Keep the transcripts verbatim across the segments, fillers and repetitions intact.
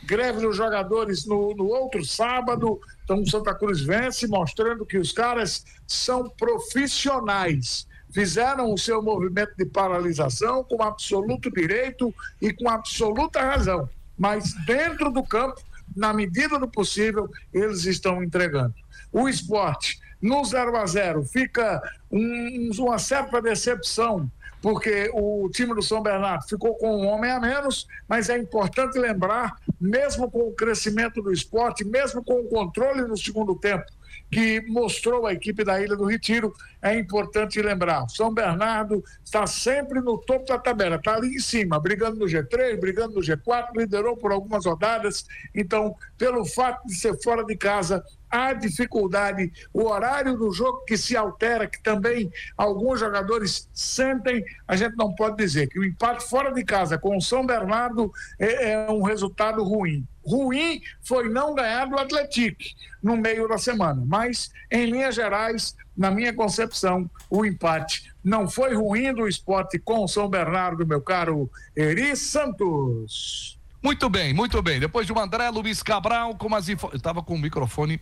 greve dos jogadores no, no outro sábado. Então o Santa Cruz vence, mostrando que os caras são profissionais. Fizeram o seu movimento de paralisação com absoluto direito e com absoluta razão. Mas dentro do campo, na medida do possível, eles estão entregando. O Sport, no zero a zero, fica um, uma certa decepção, porque o time do São Bernardo ficou com um homem a menos, mas é importante lembrar, mesmo com o crescimento do Sport, mesmo com o controle no segundo tempo, que mostrou a equipe da Ilha do Retiro, é importante lembrar, São Bernardo está sempre no topo da tabela, está ali em cima, brigando no G três, brigando no G quatro, liderou por algumas rodadas. Então, pelo fato de ser fora de casa, há dificuldade, o horário do jogo que se altera, que também alguns jogadores sentem, a gente não pode dizer que o empate fora de casa com o São Bernardo é, é um resultado ruim. Ruim foi não ganhar do Atlético no meio da semana, mas em linhas gerais, na minha concepção, o empate não foi ruim do Sport com o São Bernardo, meu caro Eri Santos. Muito bem, muito bem. Depois de um André Luiz Cabral com as info... Eu estava com o microfone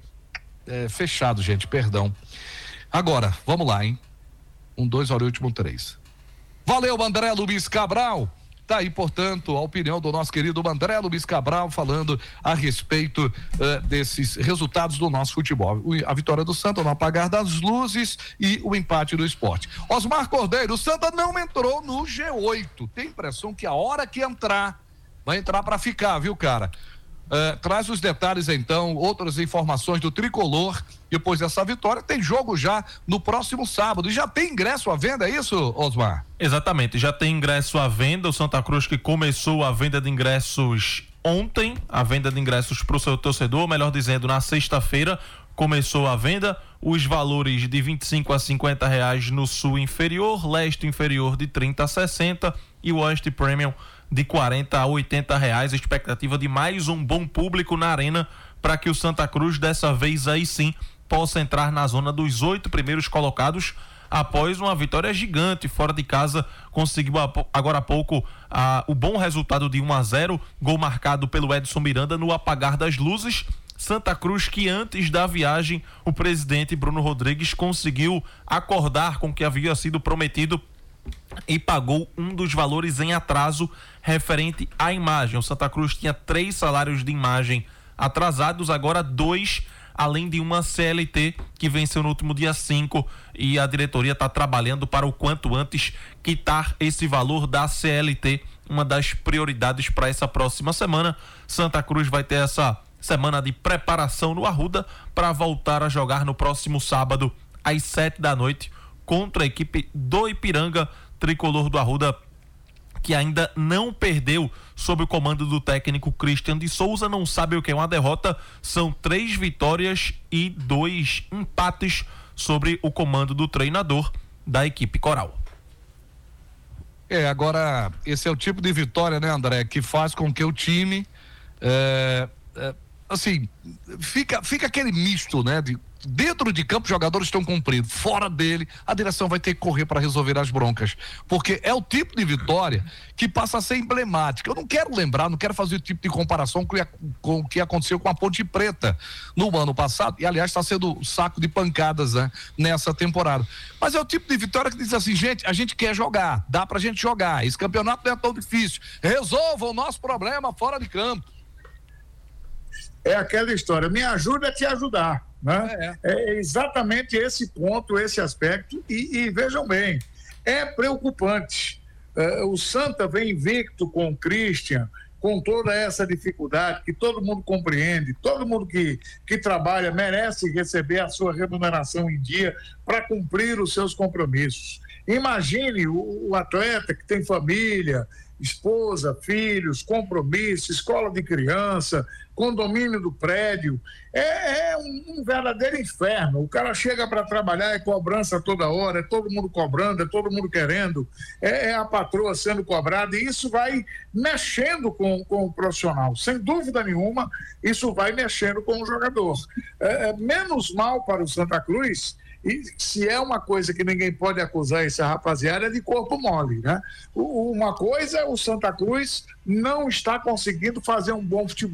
é, fechado, gente, perdão. Agora, vamos lá, hein? Um, dois, olha o último três. Valeu, André Luiz Cabral. Tá aí, portanto, a opinião do nosso querido André Luiz Cabral falando a respeito uh, desses resultados do nosso futebol. O, a vitória do Santa no apagar das luzes e o empate do Sport. Osmar Cordeiro, o Santa não entrou no G oito. Tem impressão que a hora que entrar, vai entrar para ficar, viu, cara? Uh, traz os detalhes, então, outras informações do Tricolor depois dessa vitória. Tem jogo já no próximo sábado e já tem ingresso à venda, é isso, Osmar? Exatamente, já tem ingresso à venda. O Santa Cruz que começou a venda de ingressos ontem, a venda de ingressos para o seu torcedor, melhor dizendo, na sexta-feira começou a venda. Os valores de vinte e cinco a cinquenta reais no sul inferior, leste inferior de trinta a sessenta e o oeste premium de quarenta a oitenta reais. A expectativa de mais um bom público na arena para que o Santa Cruz dessa vez aí sim possa entrar na zona dos oito primeiros colocados após uma vitória gigante fora de casa. Conseguiu agora há pouco a, o bom resultado de um a zero, gol marcado pelo Edson Miranda no apagar das luzes. Santa Cruz que antes da viagem o presidente Bruno Rodrigues conseguiu acordar com o que havia sido prometido e pagou um dos valores em atraso referente à imagem. O Santa Cruz tinha três salários de imagem atrasados, agora dois, além de uma C L T que venceu no último dia cinco, e a diretoria está trabalhando para o quanto antes quitar esse valor da C L T, uma das prioridades para essa próxima semana. Santa Cruz vai ter essa semana de preparação no Arruda para voltar a jogar no próximo sábado às sete da noite contra a equipe do Ipiranga. Tricolor do Arruda que ainda não perdeu sob o comando do técnico Christian de Souza, não sabe o que é uma derrota. São três vitórias e dois empates sobre o comando do treinador da equipe Coral. É, agora, esse é o tipo de vitória, né, André, que faz com que o time é, é, assim, fica, fica aquele misto, né, de dentro de campo os jogadores estão cumprindo, fora dele a direção vai ter que correr para resolver as broncas, porque é o tipo de vitória que passa a ser emblemática. Eu não quero lembrar, não quero fazer o tipo de comparação com, com o que aconteceu com a Ponte Preta no ano passado, e aliás está sendo saco de pancadas, né, nessa temporada, mas é o tipo de vitória que diz assim, gente, a gente quer jogar, dá pra gente jogar, esse campeonato não é tão difícil, resolva o nosso problema fora de campo. É aquela história, me ajuda a te ajudar, né? É, é exatamente esse ponto, esse aspecto, e, e vejam bem, é preocupante. É, o Santa vem invicto com o Christian, com toda essa dificuldade que todo mundo compreende, todo mundo que, que trabalha merece receber a sua remuneração em dia para cumprir os seus compromissos. Imagine o, o atleta que tem família, esposa, filhos, compromisso, escola de criança, condomínio do prédio, é, é um, um verdadeiro inferno. O cara chega para trabalhar, é cobrança toda hora, é todo mundo cobrando, é todo mundo querendo, é, é a patroa sendo cobrada, e isso vai mexendo com, com o profissional, sem dúvida nenhuma, isso vai mexendo com o jogador. É, é menos mal para o Santa Cruz. E se é uma coisa que ninguém pode acusar essa rapaziada é de corpo mole, né? Uma coisa é o Santa Cruz não está conseguindo fazer um bom futebol.